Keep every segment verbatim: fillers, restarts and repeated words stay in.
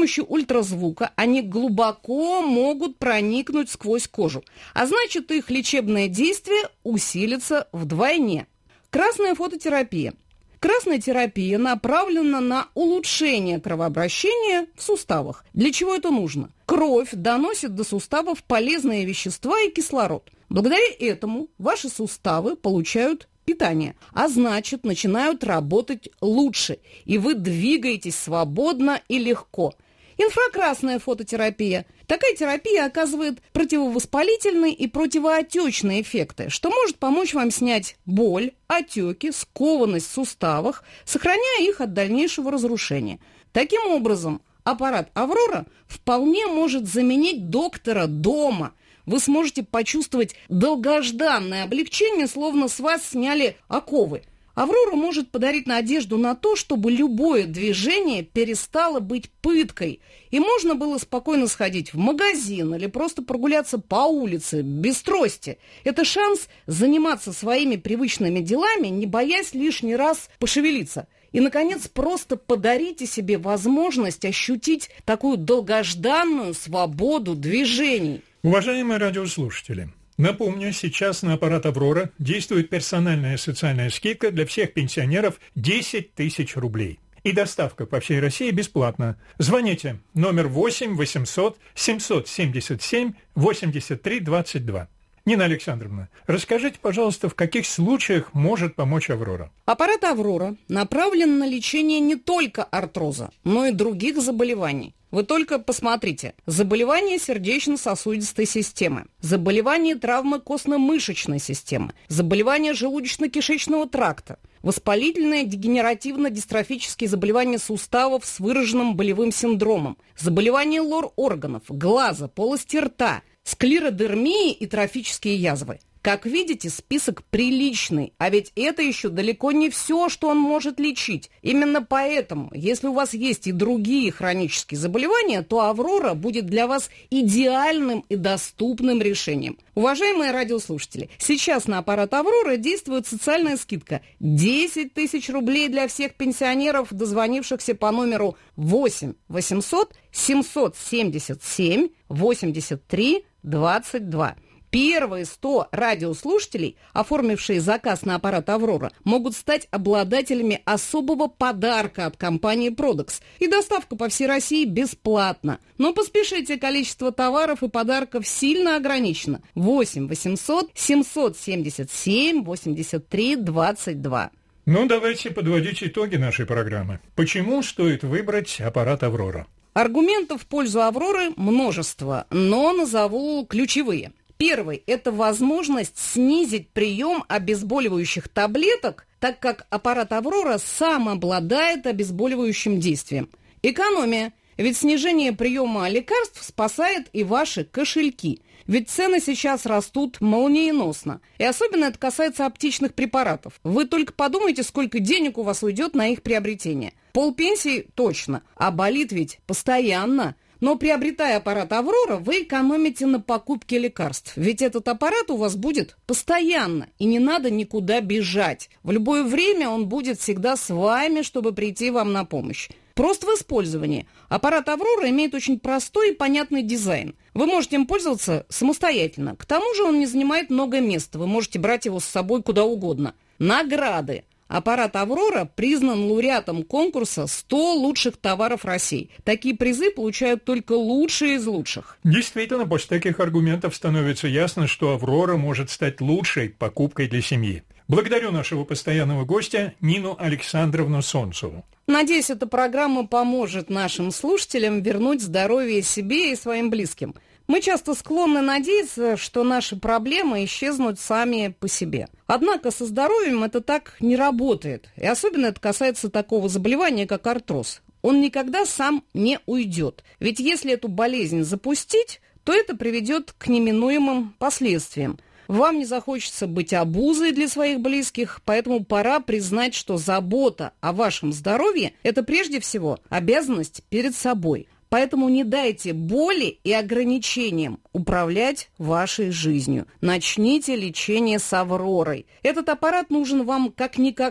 помощью ультразвука они глубоко могут проникнуть сквозь кожу, а значит, их лечебное действие усилится вдвойне. Красная фототерапия. Красная терапия направлена на улучшение кровообращения в суставах. Для чего это нужно? Кровь доносит до суставов полезные вещества и кислород. Благодаря этому ваши суставы получают питание, а значит, начинают работать лучше, и вы двигаетесь свободно и легко. Инфракрасная фототерапия. Такая терапия оказывает противовоспалительные и противоотечные эффекты, что может помочь вам снять боль, отеки, скованность в суставах, сохраняя их от дальнейшего разрушения. Таким образом, аппарат «Аврора» вполне может заменить доктора дома. Вы сможете почувствовать долгожданное облегчение, словно с вас сняли оковы. «Аврора» может подарить надежду на то, чтобы любое движение перестало быть пыткой, и можно было спокойно сходить в магазин или просто прогуляться по улице без трости. Это шанс заниматься своими привычными делами, не боясь лишний раз пошевелиться. И, наконец, просто подарите себе возможность ощутить такую долгожданную свободу движений. Уважаемые радиослушатели, напомню, сейчас на аппарат «Аврора» действует персональная социальная скидка для всех пенсионеров десять тысяч рублей. И доставка по всей России бесплатна. Звоните номер восемь восемьсот семьсот семьдесят семь восемьдесят три двадцать два. Нина Александровна, расскажите, пожалуйста, в каких случаях может помочь «Аврора»? Аппарат «Аврора» направлен на лечение не только артроза, но и других заболеваний. Вы только посмотрите. Заболевания сердечно-сосудистой системы, заболевания травмы костно-мышечной системы, заболевания желудочно-кишечного тракта, воспалительные дегенеративно-дистрофические заболевания суставов с выраженным болевым синдромом, заболевания лор-органов, глаза, полости рта, склеродермии и трофические язвы. Как видите, список приличный, а ведь это еще далеко не все, что он может лечить. Именно поэтому, если у вас есть и другие хронические заболевания, то «Аврора» будет для вас идеальным и доступным решением. Уважаемые радиослушатели, сейчас на аппарат «Аврора» действует социальная скидка десять тысяч рублей для всех пенсионеров, дозвонившихся по номеру восемь восемьсот семьсот семьдесят семь восемьдесят три двадцать два. Первые сто радиослушателей, оформившие заказ на аппарат «Аврора», могут стать обладателями особого подарка от компании «Продекс». И доставка по всей России бесплатна. Но поспешите, количество товаров и подарков сильно ограничено. восемь восемьсот семьсот семьдесят семь восемьдесят три двадцать два. Ну, давайте подводить итоги нашей программы. Почему стоит выбрать аппарат «Аврора»? Аргументов в пользу «Авроры» множество, но назову ключевые. Первый – это возможность снизить прием обезболивающих таблеток, так как аппарат «Аврора» сам обладает обезболивающим действием. Экономия, ведь снижение приема лекарств спасает и ваши кошельки. Ведь цены сейчас растут молниеносно. И особенно это касается аптечных препаратов. Вы только подумайте, сколько денег у вас уйдет на их приобретение. Полпенсии точно, а болит ведь постоянно. Но приобретая аппарат «Аврора», вы экономите на покупке лекарств. Ведь этот аппарат у вас будет постоянно, и не надо никуда бежать. В любое время он будет всегда с вами, чтобы прийти вам на помощь. Просто в использовании. Аппарат «Аврора» имеет очень простой и понятный дизайн. Вы можете им пользоваться самостоятельно. К тому же он не занимает много места. Вы можете брать его с собой куда угодно. Награды. Аппарат «Аврора» признан лауреатом конкурса сто лучших товаров России. Такие призы получают только лучшие из лучших. Действительно, после таких аргументов становится ясно, что «Аврора» может стать лучшей покупкой для семьи. Благодарю нашего постоянного гостя Нину Александровну Солнцеву. Надеюсь, эта программа поможет нашим слушателям вернуть здоровье себе и своим близким. Мы часто склонны надеяться, что наши проблемы исчезнут сами по себе. Однако со здоровьем это так не работает. И особенно это касается такого заболевания, как артроз. Он никогда сам не уйдет. Ведь если эту болезнь запустить, то это приведет к неминуемым последствиям. Вам не захочется быть обузой для своих близких, поэтому пора признать, что забота о вашем здоровье – это прежде всего обязанность перед собой. Поэтому не дайте боли и ограничениям управлять вашей жизнью. Начните лечение с «Авророй». Этот аппарат нужен вам как никогда.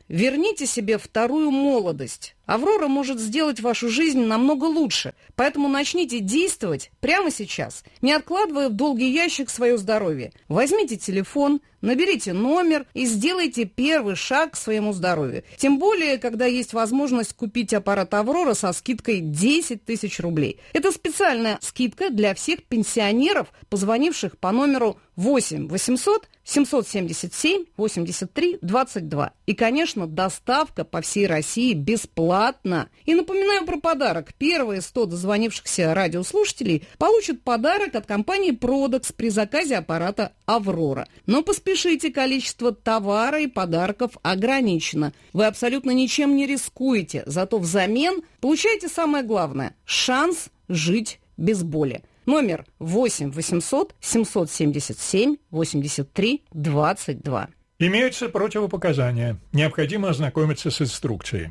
Верните себе вторую молодость. «Аврора» может сделать вашу жизнь намного лучше, поэтому начните действовать прямо сейчас, не откладывая в долгий ящик свое здоровье. Возьмите телефон, наберите номер и сделайте первый шаг к своему здоровью. Тем более, когда есть возможность купить аппарат «Аврора» со скидкой десять тысяч рублей. Это специальная скидка для всех пенсионеров, позвонивших по номеру восемь восемьсот семьсот семьдесят семь восемьдесят три двадцать два. И, конечно, доставка по всей России бесплатно. И напоминаю про подарок. Первые сто дозвонившихся радиослушателей получат подарок от компании «Продекс» при заказе аппарата «Аврора». Но поспешите, количество товара и подарков ограничено. Вы абсолютно ничем не рискуете, зато взамен получаете самое главное – шанс жить без боли. Номер восемь восемьсот семьсот семьдесят семь восемьдесят три двадцать два. Имеются противопоказания. Необходимо ознакомиться с инструкцией.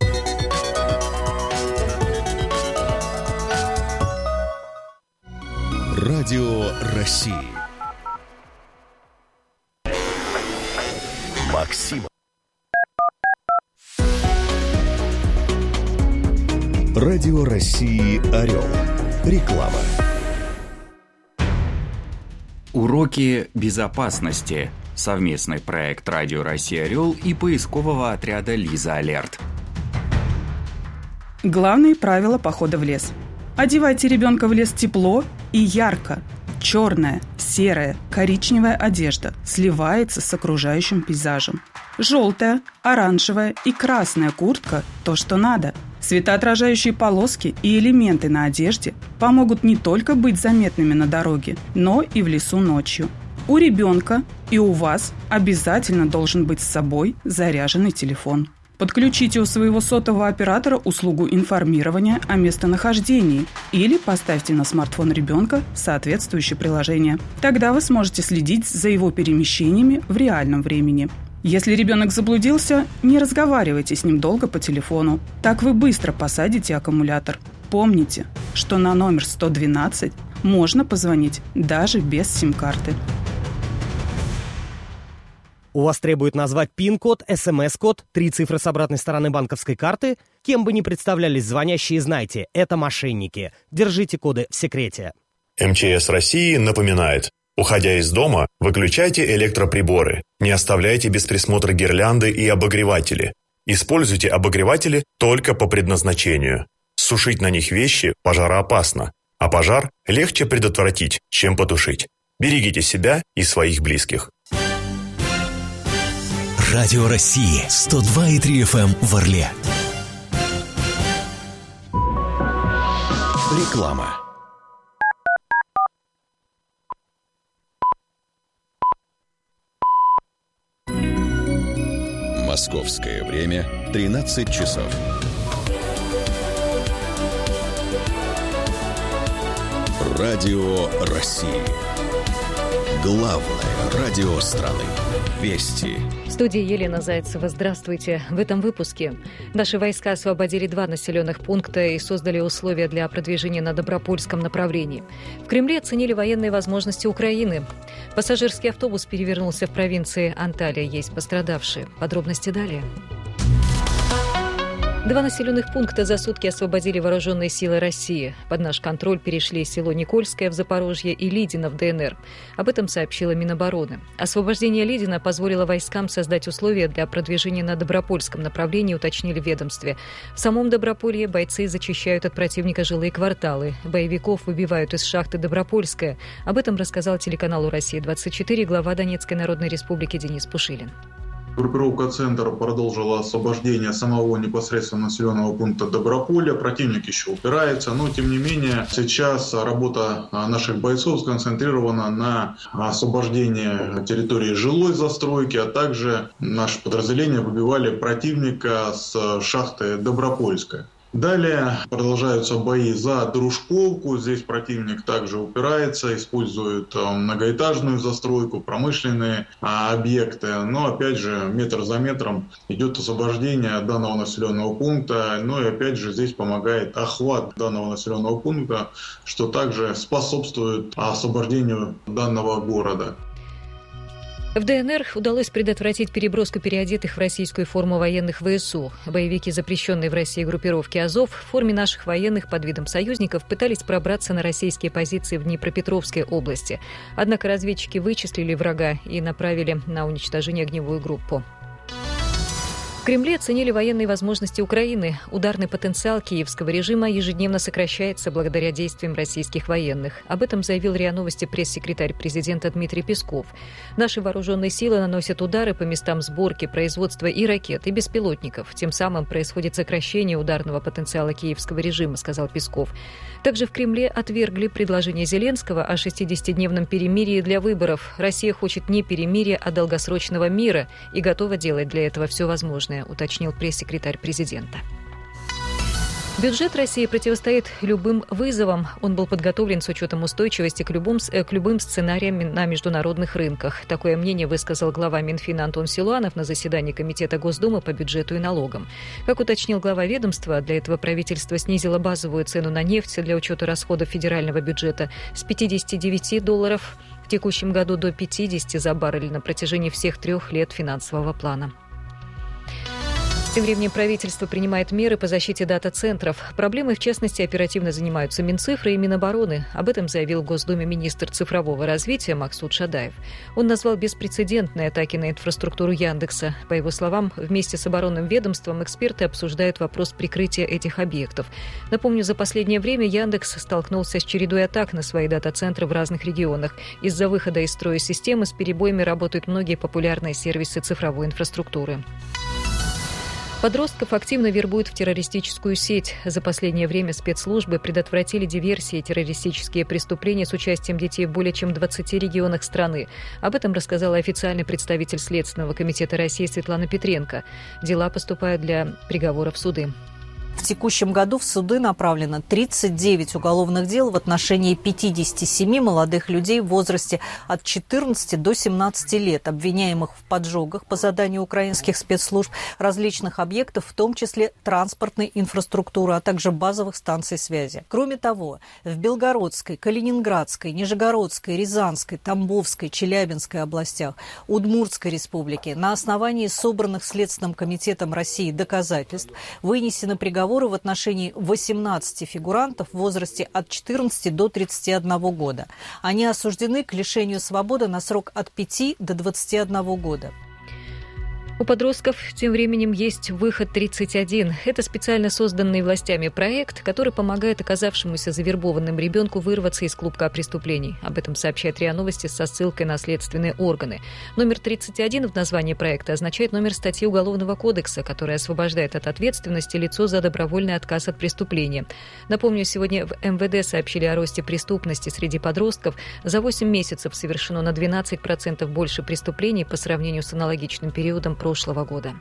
Радио России. Максим. Радио России «Орел». Реклама. Уроки безопасности. Совместный проект «Радио Россия Орел» и поискового отряда «Лиза Алерт». Главные правила похода в лес. Одевайте ребенка в лес тепло и ярко. Черная, серая, коричневая одежда сливается с окружающим пейзажем. Желтая, оранжевая и красная куртка – то, что надо. Светоотражающие полоски и элементы на одежде помогут не только быть заметными на дороге, но и в лесу ночью. У ребенка и у вас обязательно должен быть с собой заряженный телефон. Подключите у своего сотового оператора услугу информирования о местонахождении или поставьте на смартфон ребенка соответствующее приложение. Тогда вы сможете следить за его перемещениями в реальном времени. Если ребенок заблудился, не разговаривайте с ним долго по телефону. Так вы быстро посадите аккумулятор. Помните, что на номер сто двенадцать можно позвонить даже без сим-карты. У вас требует назвать пин-код, эс эм эс-код, три цифры с обратной стороны банковской карты? Кем бы ни представлялись звонящие, знайте, это мошенники. Держите коды в секрете. эм че эс России напоминает: уходя из дома, выключайте электроприборы, не оставляйте без присмотра гирлянды и обогреватели. Используйте обогреватели только по предназначению. Сушить на них вещи пожароопасно, а пожар легче предотвратить, чем потушить. Берегите себя и своих близких. Радио России сто два и три эф эм в Орле. Реклама. Московское время тринадцать часов. Радио России. Главное радио страны. Вести. В студии Елена Зайцева. Здравствуйте. В этом выпуске. Наши войска освободили два населенных пункта и создали условия для продвижения на Добропольском направлении. В Кремле оценили военные возможности Украины. Пассажирский автобус перевернулся в провинции Анталия. Есть пострадавшие. Подробности далее. Два населенных пункта за сутки освободили вооруженные силы России. Под наш контроль перешли село Никольское в Запорожье и Лидино в дэ эн эр. Об этом сообщила Минобороны. Освобождение Лидино позволило войскам создать условия для продвижения на Добропольском направлении, уточнили в ведомстве. В самом Доброполье бойцы зачищают от противника жилые кварталы. Боевиков выбивают из шахты Добропольская. Об этом рассказал телеканалу «Россия-двадцать четыре» глава Донецкой Народной Республики Денис Пушилин. Группировка «Центр» продолжила освобождение самого непосредственно населенного пункта Доброполья. Противник еще упирается, но тем не менее сейчас работа наших бойцов сконцентрирована на освобождении территории жилой застройки, а также наши подразделения выбивали противника с шахты Добропольская. Далее продолжаются бои за Дружковку. Здесь противник также упирается, использует многоэтажную застройку, промышленные объекты. Но опять же метр за метром идет освобождение данного населенного пункта. Ну и опять же здесь помогает охват данного населенного пункта, что также способствует освобождению данного города. В ДНР удалось предотвратить переброску переодетых в российскую форму военных ВСУ. Боевики запрещенной в России группировки «Азов» в форме наших военных под видом союзников пытались пробраться на российские позиции в Днепропетровской области. Однако разведчики вычислили врага и направили на уничтожение огневую группу. В Кремле оценили военные возможности Украины. Ударный потенциал киевского режима ежедневно сокращается благодаря действиям российских военных. Об этом заявил РИА Новости пресс-секретарь президента Дмитрий Песков. Наши вооруженные силы наносят удары по местам сборки, производства и ракет, и беспилотников. Тем самым происходит сокращение ударного потенциала киевского режима, сказал Песков. Также в Кремле отвергли предложение Зеленского о шестидесятидневном перемирии для выборов. Россия хочет не перемирия, а долгосрочного мира и готова делать для этого все возможное, уточнил пресс-секретарь президента. Бюджет России противостоит любым вызовам. Он был подготовлен с учетом устойчивости к любым, к любым сценариям на международных рынках. Такое мнение высказал глава Минфина Антон Силуанов на заседании Комитета Госдумы по бюджету и налогам. Как уточнил глава ведомства, для этого правительство снизило базовую цену на нефть для учета расходов федерального бюджета с пятидесяти девяти долларов в текущем году до пятидесяти за баррель на протяжении всех трех лет финансового плана. Тем временем правительство принимает меры по защите дата-центров. Проблемой, в частности, оперативно занимаются Минцифры и Минобороны. Об этом заявил в Госдуме министр цифрового развития Максут Шадаев. Он назвал беспрецедентные атаки на инфраструктуру Яндекса. По его словам, вместе с оборонным ведомством эксперты обсуждают вопрос прикрытия этих объектов. Напомню, за последнее время Яндекс столкнулся с чередой атак на свои дата-центры в разных регионах. Из-за выхода из строя системы с перебоями работают многие популярные сервисы цифровой инфраструктуры. Подростков активно вербуют в террористическую сеть. За последнее время спецслужбы предотвратили диверсии и террористические преступления с участием детей в более чем двадцати регионах страны. Об этом рассказала официальный представитель Следственного комитета России Светлана Петренко. Дела поступают для приговора в суды. В текущем году в суды направлено тридцать девять уголовных дел в отношении пятидесяти семи молодых людей в возрасте от четырнадцати до семнадцати лет, обвиняемых в поджогах по заданию украинских спецслужб различных объектов, в том числе транспортной инфраструктуры, а также базовых станций связи. Кроме того, в Белгородской, Калининградской, Нижегородской, Рязанской, Тамбовской, Челябинской областях, Удмуртской республике на основании собранных Следственным комитетом России доказательств вынесены приговоры в отношении восемнадцати фигурантов в возрасте от четырнадцати до тридцати одного года. Они осуждены к лишению свободы на срок от пяти до двадцати одного года. У подростков тем временем есть «Выход тридцать один». Это специально созданный властями проект, который помогает оказавшемуся завербованным ребенку вырваться из клубка преступлений. Об этом сообщает РИА Новости со ссылкой на следственные органы. Номер тридцать один в названии проекта означает номер статьи Уголовного кодекса, которая освобождает от ответственности лицо за добровольный отказ от преступления. Напомню, сегодня в эм вэ дэ сообщили о росте преступности среди подростков. За восемь месяцев совершено на двенадцать процентов больше преступлений по сравнению с аналогичным периодом прошлого прошлого года.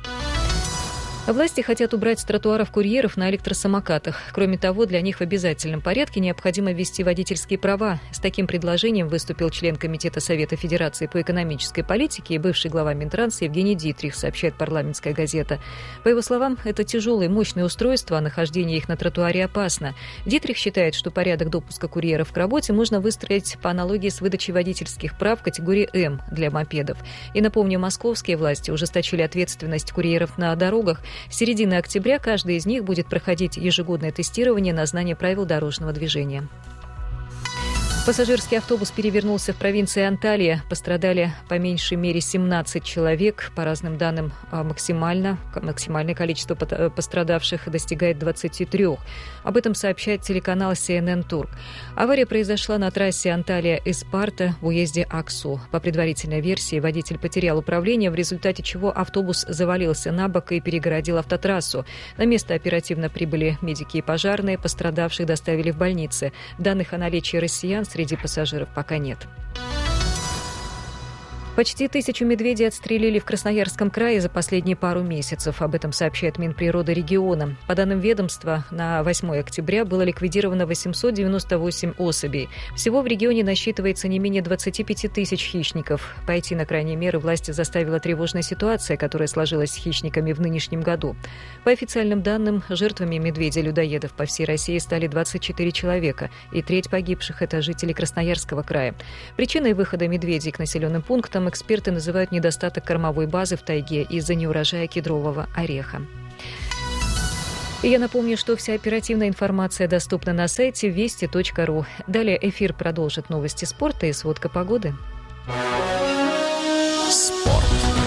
Власти хотят убрать с тротуаров курьеров на электросамокатах. Кроме того, для них в обязательном порядке необходимо ввести водительские права. С таким предложением выступил член Комитета Совета Федерации по экономической политике и бывший глава Минтранса Евгений Дитрих, сообщает парламентская газета. По его словам, это тяжелые, мощные устройства, а нахождение их на тротуаре опасно. Дитрих считает, что порядок допуска курьеров к работе можно выстроить по аналогии с выдачей водительских прав категории М для мопедов. И напомню, московские власти ужесточили ответственность курьеров на дорогах. С середины октября каждый из них будет проходить ежегодное тестирование на знание правил дорожного движения. Пассажирский автобус перевернулся в провинции Анталия. Пострадали по меньшей мере семнадцать человек. По разным данным, максимально, максимальное количество пострадавших достигает двадцати трёх. Об этом сообщает телеканал си эн эн Турк. Авария произошла на трассе Анталия-Эспарта в уезде Аксу. По предварительной версии, водитель потерял управление, в результате чего автобус завалился на бок и перегородил автотрассу. На место оперативно прибыли медики и пожарные. Пострадавших доставили в больницы. Данных о наличии россиян среди пассажиров пока нет. Почти тысячу медведей отстрелили в Красноярском крае за последние пару месяцев. Об этом сообщает Минприроды региона. По данным ведомства, на восьмое октября было ликвидировано восемьсот девяносто восемь особей. Всего в регионе насчитывается не менее двадцати пяти тысяч хищников. Пойти на крайние меры власти заставила тревожная ситуация, которая сложилась с хищниками в нынешнем году. По официальным данным, жертвами медведей-людоедов по всей России стали двадцать четыре человека, и треть погибших – это жители Красноярского края. Причиной выхода медведей к населенным пунктам эксперты называют недостаток кормовой базы в тайге из-за неурожая кедрового ореха. И я напомню, что вся оперативная информация доступна на сайте вести точка ру. Далее эфир продолжит новости спорта и сводка погоды. Спорт.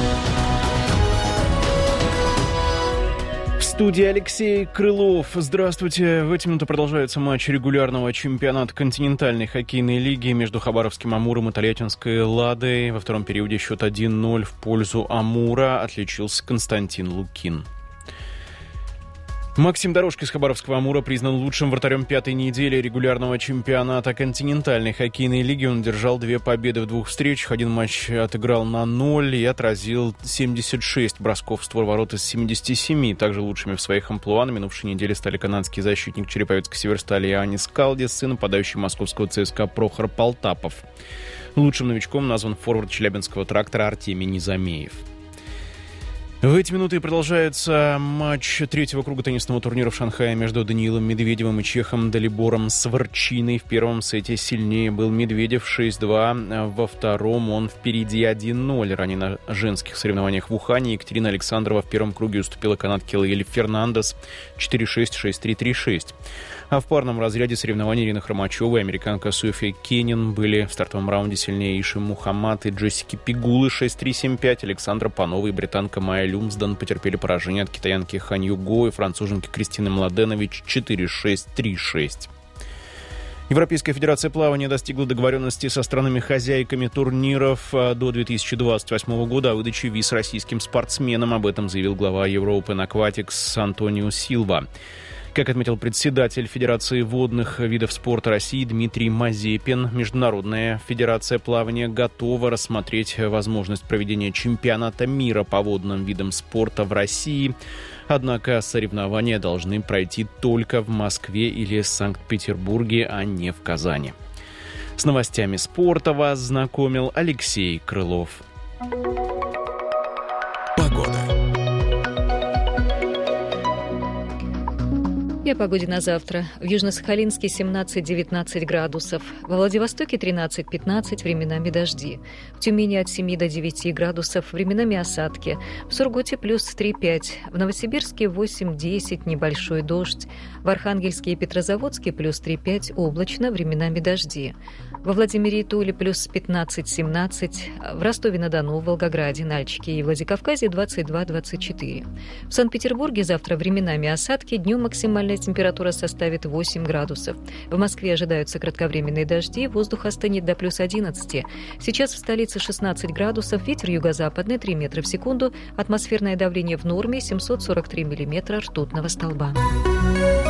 В студии Алексей Крылов. Здравствуйте. В эти минуты продолжается матч регулярного чемпионата континентальной хоккейной лиги между Хабаровским «Амуром» и Тольяттинской «Ладой». Во втором периоде счет один ноль в пользу «Амура». Отличился Константин Лукин. Максим Дорожко из Хабаровского «Амура» признан лучшим вратарем пятой недели регулярного чемпионата континентальной хоккейной лиги. Он держал две победы в двух встречах. Один матч отыграл на ноль и отразил семьдесят шесть бросков в створ ворот из семидесяти семи. Также лучшими в своих амплуа на минувшей неделе стали канадский защитник Череповецкой «Северстали» Иоаннис Калдис и нападающий московского ЦСКА Прохор Полтапов. Лучшим новичком назван форвард челябинского «Трактора» Артемий Низамеев. В эти минуты продолжается матч третьего круга теннисного турнира в Шанхае между Даниилом Медведевым и чехом Далибором Сварчиной. В первом сете сильнее был Медведев шесть-два, во втором он впереди один ноль. Ранее на женских соревнованиях в Ухане Екатерина Александрова в первом круге уступила канадке Лейле Фернандес четыре-шесть, шесть-три, три-шесть. А в парном разряде соревнований Ирина Хромачева и американка София Кенин были в стартовом раунде сильнее Иши Мухаммад и Джессики Пигулы шесть-три, семь-пять. Александра Панова и британка Майя Люмсден потерпели поражение от китаянки Хан Юго и француженки Кристины Младенович четыре-шесть, три-шесть. Европейская федерация плавания достигла договоренности со странами-хозяйками турниров до две тысячи двадцать восьмого года о выдаче виз российским спортсменам. Об этом заявил глава European Aquatics Антонио Силва. Как отметил председатель Федерации водных видов спорта России Дмитрий Мазепин, Международная федерация плавания готова рассмотреть возможность проведения чемпионата мира по водным видам спорта в России. Однако соревнования должны пройти только в Москве или Санкт-Петербурге, а не в Казани. С новостями спорта вас знакомил Алексей Крылов. Погода. И о погоде на завтра. В Южно-Сахалинске семнадцать-девятнадцать градусов. Во Владивостоке тринадцать-пятнадцать, временами дожди. В Тюмени от семи до девяти градусов, временами осадки. В Сургуте плюс три-пять. В Новосибирске восемь-десять, небольшой дождь. В Архангельске и Петрозаводске плюс три-пять, облачно, временами дожди. Во Владимире и Туле плюс пятнадцать-семнадцать. В Ростове-на-Дону, Волгограде, Нальчике и Владикавказе двадцать два-двадцать четыре. В Санкт-Петербурге завтра временами осадки, днем максимальная температура составит восемь градусов. В Москве ожидаются кратковременные дожди, воздух остынет до плюс одиннадцати. Сейчас в столице шестнадцать градусов, ветер юго-западный три метра в секунду, атмосферное давление в норме семьсот сорок три миллиметра ртутного столба.